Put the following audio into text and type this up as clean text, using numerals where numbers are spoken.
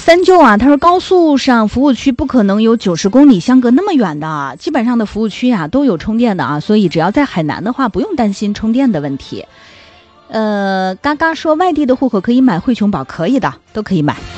三舅啊，他说高速上服务区不可能有90公里相隔那么远的，基本上的服务区啊都有充电的啊，所以只要在海南的话，不用担心充电的问题。嘎嘎说外地的户口可以买汇琼宝，可以的，都可以买。